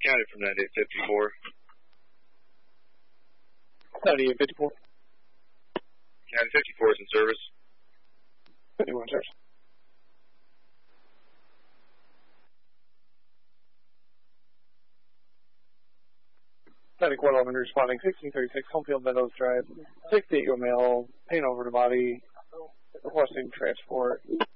County from 9854. 9854. County 54 is in service. 51 service. County Court 11 responding 1636 Homefield Meadows Drive. 68-year-old male, pain over the body, requesting transport.